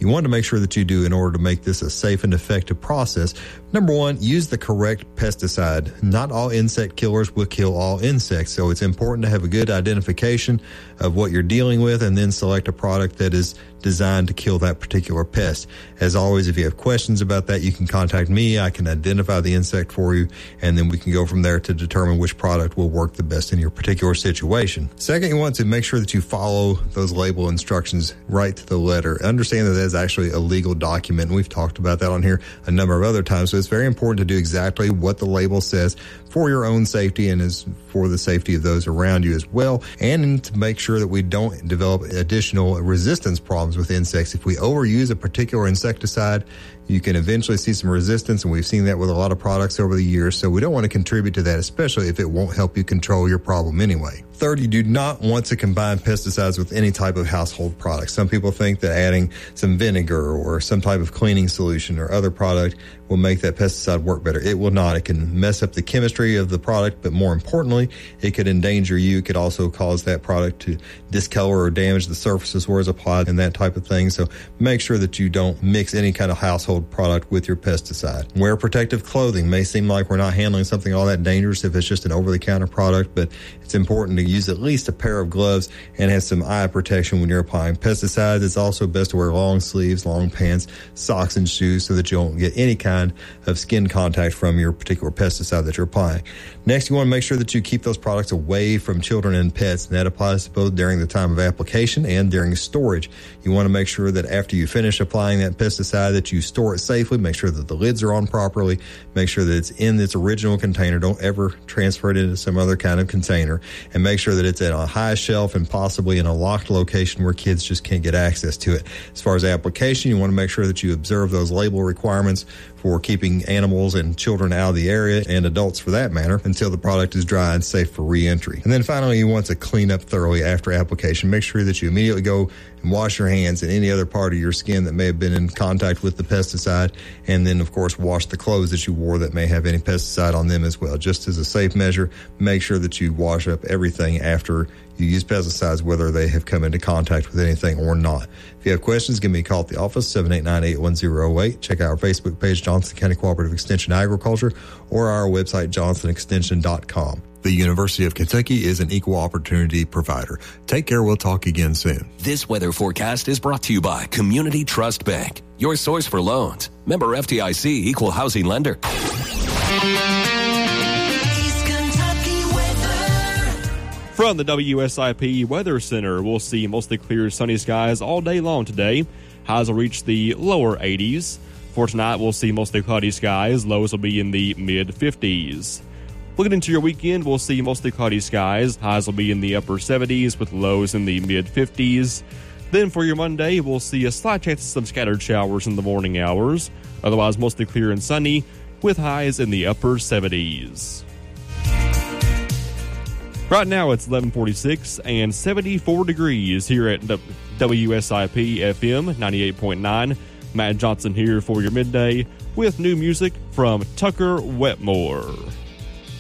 you want to make sure that you do in order to make this a safe and effective process. Number one, use the correct pesticide. Not all insect killers will kill all insects, so it's important to have a good identification of what you're dealing with and then select a product that is designed to kill that particular pest. As always, if you have questions about that, you can contact me. I can identify the insect for you, and then we can go from there to determine which product will work the best in your particular situation. Second, you want to make sure that you follow those label instructions right to the letter. Understand that that is actually a legal document, and we've talked about that on here a number of other times, so it's very important to do exactly what the label says for your own safety and is for the safety of those around you as well, and to make sure that we don't develop additional resistance problems with insects. If we overuse a particular insecticide, you can eventually see some resistance, and we've seen that with a lot of products over the years, so we don't want to contribute to that, especially if it won't help you control your problem anyway. Third, you do not want to combine pesticides with any type of household product. Some people think that adding some vinegar or some type of cleaning solution or other product will make that pesticide work better. It will not. It can mess up the chemistry of the product, but more importantly, it could endanger you. It could also cause that product to discolor or damage the surfaces where it's applied and that type of thing. So make sure that you don't mix any kind of household product with your pesticide. Wear protective clothing. May seem like we're not handling something all that dangerous if it's just an over-the-counter product, but it's important to use at least a pair of gloves and have some eye protection when you're applying pesticides. It's also best to wear long sleeves, long pants, socks, and shoes so that you don't get any kind of skin contact from your particular pesticide that you're applying. Next, you want to make sure that you keep those products away from children and pets, and that applies to both during the time of application and during storage. You want to make sure that after you finish applying that pesticide that you store it safely, make sure that the lids are on properly, make sure that it's in its original container. Don't ever transfer it into some other kind of container, and make sure that it's at a high shelf and possibly in a locked location where kids just can't get access to it. As far as application, you want to make sure that you observe those label requirements for keeping animals and children out of the area, and adults for that matter, until the product is dry and safe for re-entry. And then finally, you want to clean up thoroughly after application. Make sure that you immediately go and wash your hands and any other part of your skin that may have been in contact with the pesticide, and then of course wash the clothes that you wore that may have any pesticide on them as well. Just as a safe measure, make sure that you wash up everything after you use pesticides, whether they have come into contact with anything or not. If you have questions, give me a call at the office, 789-81008. Check out our Facebook page, Johnson County Cooperative Extension Agriculture, or our website, johnsonextension.com. The University of Kentucky is an equal opportunity provider. Take care. We'll talk again soon. This weather forecast is brought to you by Community Trust Bank, your source for loans. Member FDIC, equal housing lender. From the WSIP Weather Center, we'll see mostly clear sunny skies all day long today. Highs will reach the lower 80s. For tonight, we'll see mostly cloudy skies. Lows will be in the mid-50s. Looking into your weekend, we'll see mostly cloudy skies. Highs will be in the upper 70s with lows in the mid-50s. Then for your Monday, we'll see a slight chance of some scattered showers in the morning hours. Otherwise, mostly clear and sunny with highs in the upper 70s. Right now, it's 11:46 and 74 degrees here at WSIP FM 98.9. Matt Johnson here for your midday with new music from Tucker Wetmore.